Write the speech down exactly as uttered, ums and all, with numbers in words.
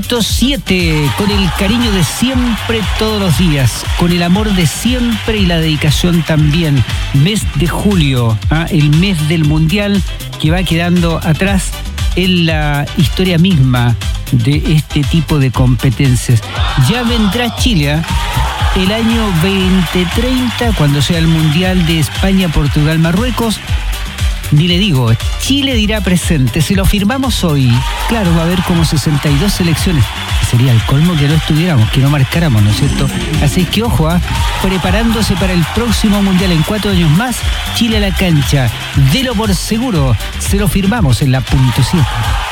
punto siete, con el cariño de siempre todos los días, con el amor de siempre y la dedicación también. Mes de julio, ¿ah? El mes del Mundial que va quedando atrás en la historia misma de este tipo de competencias. Ya vendrá Chile, ¿eh? El año veinte treinta, cuando sea el Mundial de España, Portugal, Marruecos. Ni le digo, Chile dirá presente. Si lo firmamos hoy, claro, va a haber como sesenta y dos selecciones. Sería el colmo que no estuviéramos, que no marcáramos, ¿no es cierto? Así que ojo, ¿eh? Preparándose para el próximo Mundial en cuatro años más, Chile a la cancha. Delo por seguro, se lo firmamos en la punto siete.